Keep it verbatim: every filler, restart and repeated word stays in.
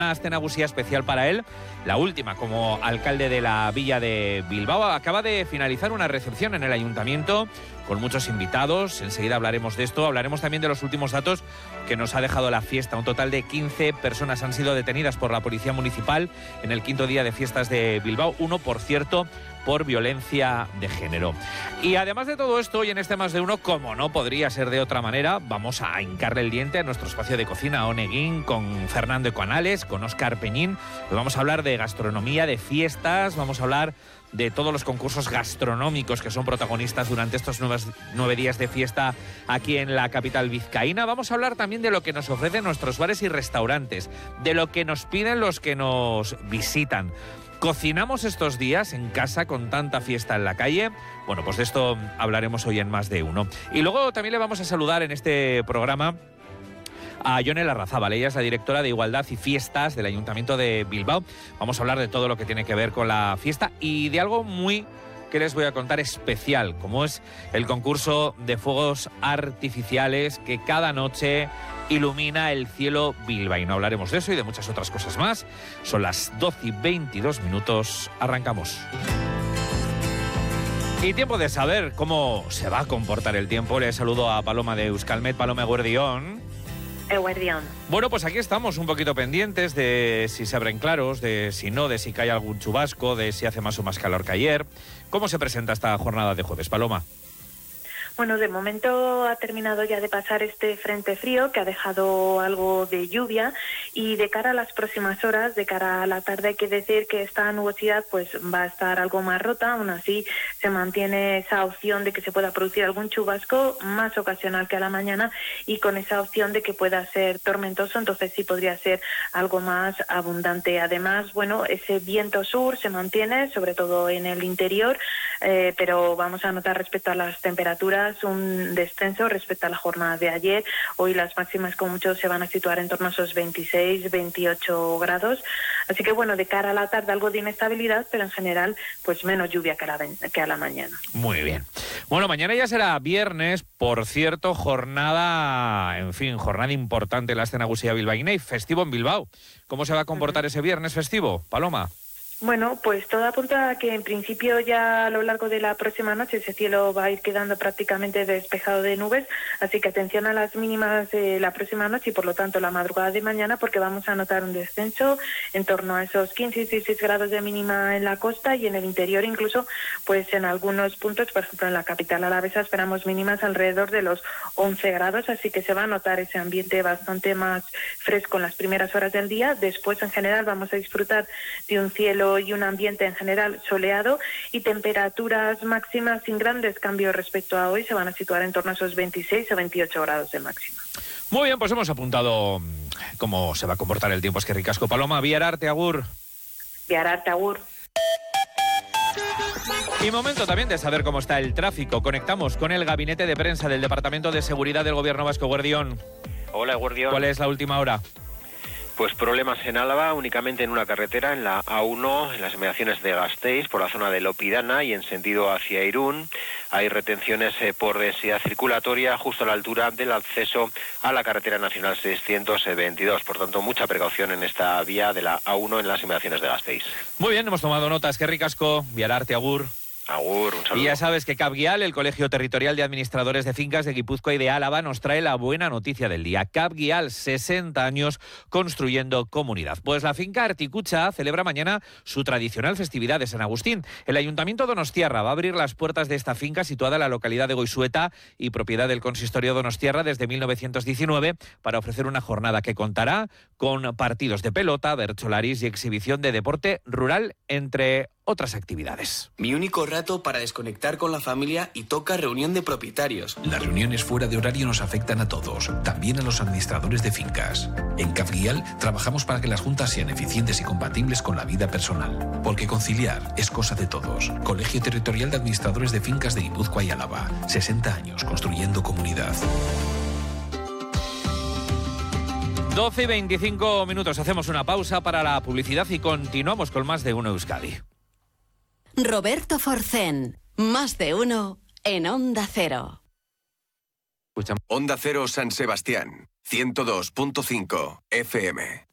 Una ascenagusía especial para él, la última como alcalde de la villa de Bilbao. Acaba de finalizar una recepción en el ayuntamiento con muchos invitados. Enseguida hablaremos de esto. Hablaremos también de los últimos datos que nos ha dejado la fiesta. Un total de quince personas han sido detenidas por la Policía Municipal en el quinto día de fiestas de Bilbao. Uno, por cierto, por violencia de género. Y además de todo esto, hoy en este Más de Uno, como no podría ser de otra manera, vamos a hincarle el diente a nuestro espacio de cocina Oneguín con Fernando Ecuanales, con Óscar Peñín. Hoy vamos a hablar de gastronomía, de fiestas, vamos a hablar de todos los concursos gastronómicos que son protagonistas durante estos nuevos, nueve días de fiesta aquí en la capital vizcaína. Vamos a hablar también de lo que nos ofrecen nuestros bares y restaurantes, de lo que nos piden los que nos visitan. ¿Cocinamos estos días en casa con tanta fiesta en la calle? Bueno, pues de esto hablaremos hoy en Más de Uno. Y luego también le vamos a saludar en este programa a Yone Larrazábal. Ella es la directora de Igualdad y Fiestas del Ayuntamiento de Bilbao. Vamos a hablar de todo lo que tiene que ver con la fiesta y de algo muy que les voy a contar especial, como es el concurso de fuegos artificiales que cada noche ilumina el cielo bilbaíno. Hablaremos de eso y de muchas otras cosas más. Son las doce y veintidós minutos. Arrancamos. Y tiempo de saber cómo se va a comportar el tiempo. Le saludo a Paloma de Euskalmet. Paloma, eguerdión. Eguerdión. Bueno, pues aquí estamos un poquito pendientes de si se abren claros, de si no, de si cae algún chubasco, de si hace más o más calor que ayer. ¿Cómo se presenta esta jornada de jueves, Paloma? Bueno, de momento ha terminado ya de pasar este frente frío que ha dejado algo de lluvia y de cara a las próximas horas, de cara a la tarde, hay que decir que esta nubosidad pues va a estar algo más rota. Aún así se mantiene esa opción de que se pueda producir algún chubasco más ocasional que a la mañana y con esa opción de que pueda ser tormentoso, entonces sí podría ser algo más abundante. Además, bueno, ese viento sur se mantiene, sobre todo en el interior, eh, pero vamos a notar respecto a las temperaturas un descenso respecto a la jornada de ayer. Hoy las máximas con mucho se van a situar en torno a esos veintiséis, veintiocho grados. Así que bueno, de cara a la tarde algo de inestabilidad, pero en general pues menos lluvia que a la, que a la mañana. Muy bien. Bueno, mañana ya será viernes, por cierto, jornada, en fin, jornada importante en la escenagusía bilbaína y festivo en Bilbao. ¿Cómo se va a comportar uh-huh. ese viernes festivo, Paloma? Bueno, pues todo apunta a que en principio ya a lo largo de la próxima noche ese cielo va a ir quedando prácticamente despejado de nubes, así que atención a las mínimas de la próxima noche y por lo tanto la madrugada de mañana, porque vamos a notar un descenso en torno a esos quince y dieciséis grados de mínima en la costa y en el interior incluso, pues en algunos puntos, por ejemplo en la capital alavesa esperamos mínimas alrededor de los once grados, así que se va a notar ese ambiente bastante más fresco en las primeras horas del día. Después en general vamos a disfrutar de un cielo y un ambiente en general soleado y temperaturas máximas sin grandes cambios respecto a hoy, se van a situar en torno a esos veintiséis o veintiocho grados de máxima. Muy bien, pues hemos apuntado cómo se va a comportar el tiempo. Es que ricasco, Paloma. Viararte, agur. Viararte, agur. Y momento también de saber cómo está el tráfico. Conectamos con el gabinete de prensa del Departamento de Seguridad del Gobierno Vasco. Guardión. Hola, Guardión. ¿Cuál es la última hora? Pues problemas en Álava, únicamente en una carretera, en la A uno, en las inmediaciones de Gasteiz, por la zona de Lopidana y en sentido hacia Irún. Hay retenciones eh, por densidad circulatoria justo a la altura del acceso a la carretera nacional seiscientos veintidós. Por tanto, mucha precaución en esta vía de la A uno en las inmediaciones de Gasteiz. Muy bien, hemos tomado notas. Qué ricasco. Viararte, agur. Agur, un saludo. Y ya sabes que CAPGuial, el Colegio Territorial de Administradores de Fincas de Guipúzcoa y de Álava, nos trae la buena noticia del día. CAPGuial, sesenta años construyendo comunidad. Pues la finca Articucha celebra mañana su tradicional festividad de San Agustín. El Ayuntamiento donostiarra va a abrir las puertas de esta finca situada en la localidad de Goizueta y propiedad del Consistorio donostiarra desde mil novecientos diecinueve para ofrecer una jornada que contará con partidos de pelota, bercholaris y exhibición de deporte rural, entre otras actividades. Mi único rato para desconectar con la familia y toca reunión de propietarios. Las reuniones fuera de horario nos afectan a todos, también a los administradores de fincas. En CAPGuial trabajamos para que las juntas sean eficientes y compatibles con la vida personal, porque conciliar es cosa de todos. Colegio Territorial de Administradores de Fincas de Guipúzcoa y Álava. sesenta años construyendo comunidad. doce y veinticinco minutos. Hacemos una pausa para la publicidad y continuamos con Más de Uno Euskadi. Roberto Forcén, Más de Uno en Onda Cero. Onda Cero San Sebastián, ciento dos punto cinco F M.